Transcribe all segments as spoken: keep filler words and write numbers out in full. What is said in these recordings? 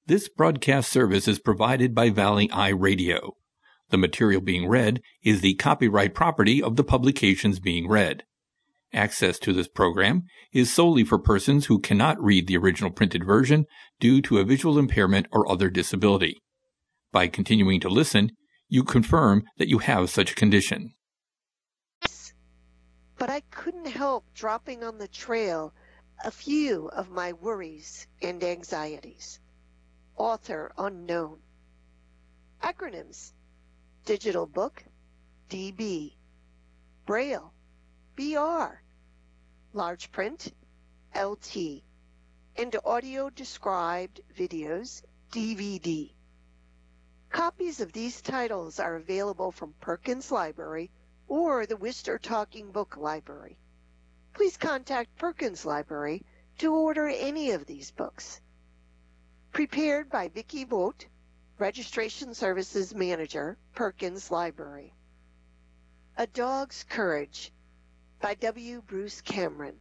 This broadcast service is provided by Valley Eye Radio. The material being read is the copyright property of the publications being read. Access to this program is solely for persons who cannot read the original printed version due to a visual impairment or other disability. By continuing to listen, you confirm that you have such a condition. But I couldn't help dropping on the trail a few of my worries and anxieties. Author unknown. Acronyms: digital book, D B, Braille, B R, large print, L T, and audio described videos, D V D. Copies of these titles are available from Perkins Library or the Worcester Talking Book Library. Please contact Perkins Library to order any of these books. Prepared by Vicki Vogt, Registration Services Manager, Perkins Library. A Dog's Courage by W. Bruce Cameron.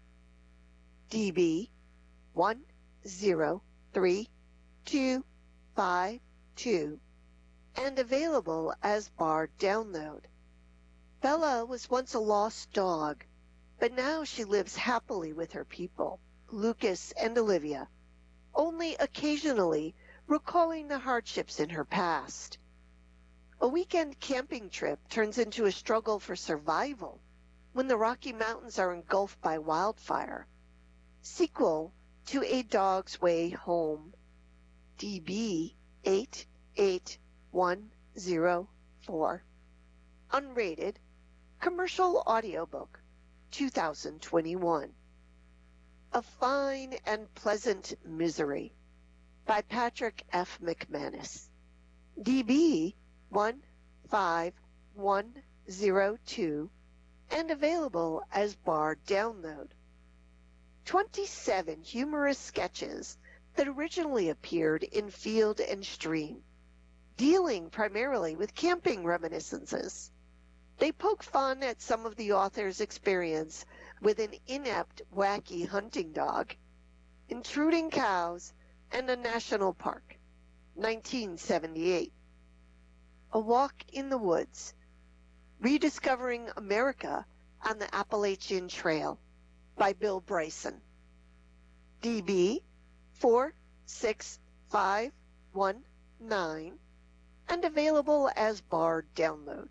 D B one zero three two five two and available as barred download. Bella was once a lost dog, but now she lives happily with her people, Lucas and Olivia, only occasionally recalling the hardships in her past. A weekend camping trip turns into a struggle for survival when the Rocky Mountains are engulfed by wildfire. Sequel to A Dog's Way Home, D B eight eight one zero four. Unrated, commercial audiobook, two thousand twenty-one. A Fine and Pleasant Misery by Patrick F. McManus. D B one five one zero two and available as barred download. twenty-seven humorous sketches that originally appeared in Field and Stream, dealing primarily with camping reminiscences. They poke fun at some of the author's experience with an inept, wacky hunting dog, intruding cows, and a national park. nineteen seventy-eight. A Walk in the Woods, Rediscovering America on the Appalachian Trail by Bill Bryson. D B four six five one nine and available as barred download.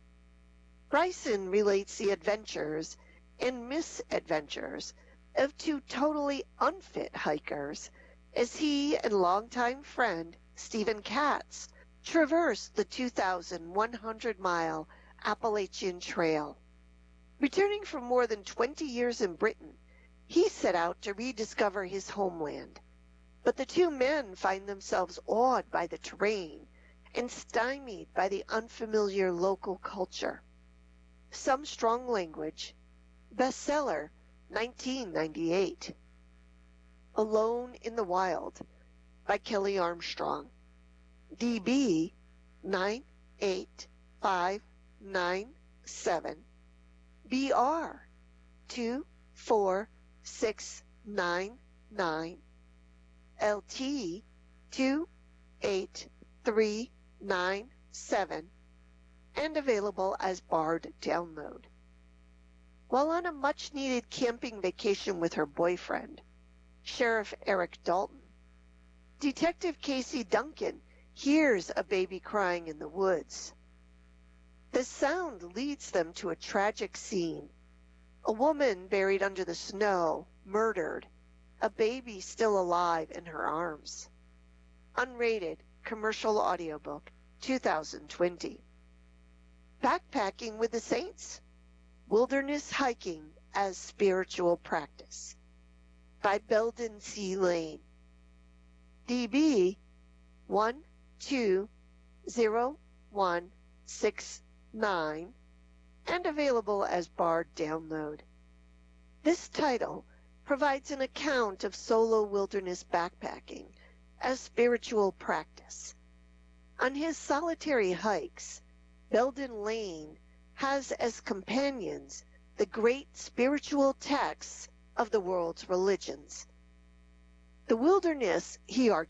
Bryson relates the adventures and misadventures of two totally unfit hikers as he and longtime friend Stephen Katz traverse the two thousand one hundred mile Appalachian Trail. Returning from more than twenty years in Britain, he set out to rediscover his homeland. But the two men find themselves awed by the terrain and stymied by the unfamiliar local culture. Some strong language. Bestseller, nineteen ninety-eight. Alone in the Wild by Kelly Armstrong. D B nine eight five nine seven. B R two four six nine nine. L T two eight three nine seven and available as barred download. While on a much-needed camping vacation with her boyfriend, Sheriff Eric Dalton, Detective Casey Duncan hears a baby crying in the woods. The sound leads them to a tragic scene. A woman buried under the snow, murdered, a baby still alive in her arms. Unrated, commercial audiobook, two thousand twenty. Backpacking with the Saints, Wilderness Hiking as Spiritual Practice by Belden C. Lane. D B one two zero one six nine and available as barred download. This title provides an account of solo wilderness backpacking as spiritual practice. On his solitary hikes, Belden Lane has as companions the great spiritual texts of the world's religions. The wilderness, he argues,